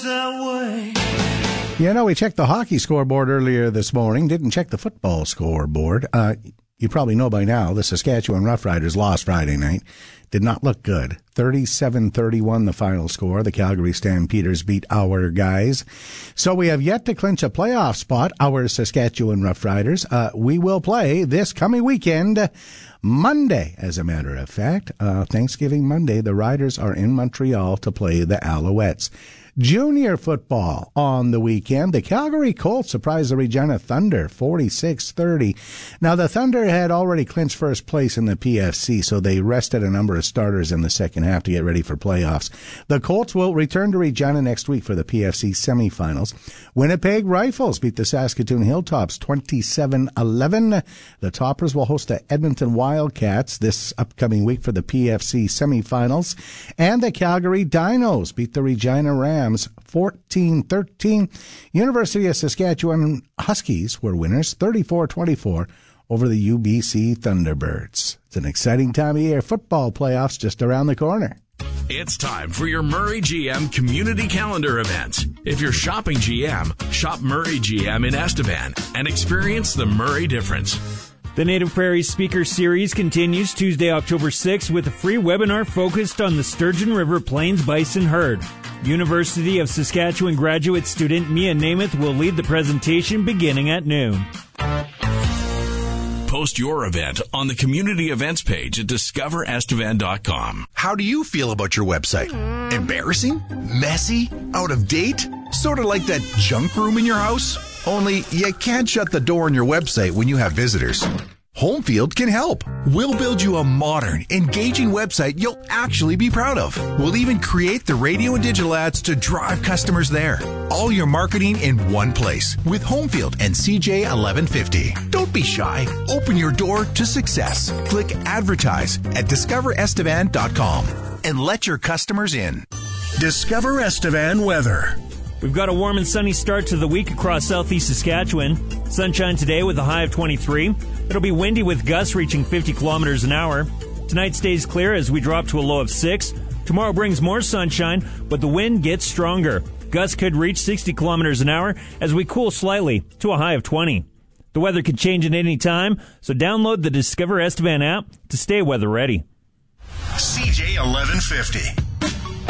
You know, we checked the hockey scoreboard earlier this morning, didn't check the football scoreboard. You probably know by now the Saskatchewan Roughriders lost Friday night. Did not look good. 37-31 the final score. The Calgary Stampeders beat our guys. So we have yet to clinch a playoff spot, our Saskatchewan Roughriders. We will play this coming weekend, Monday, as a matter of fact. Thanksgiving Monday, the Riders are in Montreal to play the Alouettes. Junior football on the weekend. The Calgary Colts surprised the Regina Thunder 46-30. Now, the Thunder had already clinched first place in the PFC, so they rested a number of starters in the second half to get ready for playoffs. The Colts will return to Regina next week for the PFC semifinals. Winnipeg Rifles beat the Saskatoon Hilltops 27-11. The Toppers will host the Edmonton Wildcats this upcoming week for the PFC semifinals. And the Calgary Dinos beat the Regina Rams 14-13. University of Saskatchewan Huskies were winners 34-24 over the UBC Thunderbirds. It's an exciting time of year. Football playoffs just around the corner. It's time for your Murray GM community calendar event. If you're shopping GM, shop Murray GM in Estevan and experience the Murray difference. The Native Prairies Speaker Series continues Tuesday, October 6th with a free webinar focused on the Sturgeon River Plains Bison Herd. University of Saskatchewan graduate student Mia Namath will lead the presentation beginning at noon. Post your event on the community events page at discoverestevan.com. How do you feel about your website? Embarrassing? Messy? Out of date? Sort of like that junk room in your house? Only you can't shut the door on your website when you have visitors. Homefield can help. We'll build you a modern, engaging website you'll actually be proud of. We'll even create the radio and digital ads to drive customers there. All your marketing in one place with Homefield and CJ 1150. Don't be shy. Open your door to success. Click advertise at discoverestevan.com and let your customers in. Discover Estevan weather. We've got a warm and sunny start to the week across southeast Saskatchewan. Sunshine today with a high of 23. It'll be windy with gusts reaching 50 kilometers an hour. Tonight stays clear as we drop to a low of 6. Tomorrow brings more sunshine, but the wind gets stronger. Gusts could reach 60 kilometers an hour as we cool slightly to a high of 20. The weather could change at any time, so download the Discover Estevan app to stay weather ready. CJ 1150.